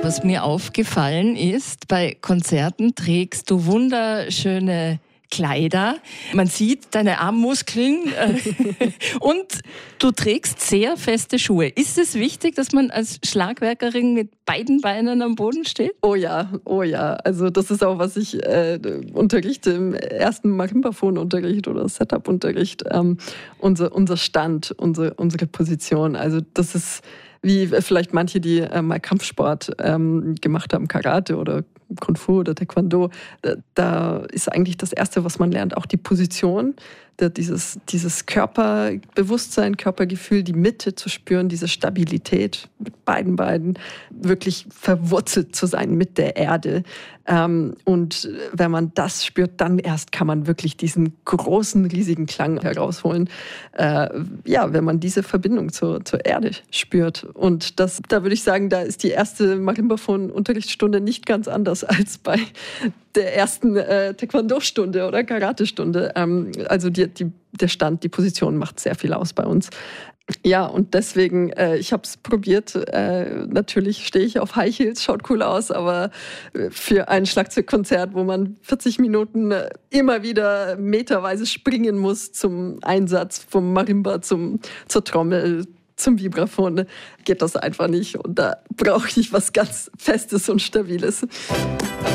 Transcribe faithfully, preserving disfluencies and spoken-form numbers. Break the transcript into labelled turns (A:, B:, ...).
A: Was mir aufgefallen ist, bei Konzerten trägst du wunderschöne Kleider. Man sieht deine Armmuskeln äh, und du trägst sehr feste Schuhe. Ist es wichtig, dass man als Schlagwerkerin mit beiden Beinen am Boden steht?
B: Oh ja, oh ja. Also das ist auch, was ich äh, unterrichte im ersten Marimbaphon-Unterricht oder Setup-Unterricht. Ähm, unser, unser Stand, unsere, unsere Position. Also das ist wie vielleicht manche, die äh, mal Kampfsport ähm, gemacht haben, Karate oder Kung Fu oder Taekwondo, da, da ist eigentlich das Erste, was man lernt, auch die Position, da dieses, dieses Körperbewusstsein, Körpergefühl, die Mitte zu spüren, diese Stabilität mit beiden Beinen, wirklich verwurzelt zu sein mit der Erde. Ähm, und wenn man das spürt, dann erst kann man wirklich diesen großen, riesigen Klang herausholen. Äh, ja, wenn man diese Verbindung zur, zur Erde spürt. Und das, da würde ich sagen, da ist die erste Marimbaphon-Unterrichtsstunde nicht ganz anders als bei der ersten äh, Taekwondo-Stunde oder Karate-Stunde. Ähm, also die, die, der Stand, die Position macht sehr viel aus bei uns. Ja, und deswegen, äh, ich habe es probiert. Äh, natürlich stehe ich auf High Heels, schaut cool aus, aber für ein Schlagzeugkonzert, wo man vierzig Minuten immer wieder meterweise springen muss zum Einsatz vom Marimba zum, zur Trommel, zum Vibraphon, geht das einfach nicht. Und da brauche ich was ganz Festes und Stabiles.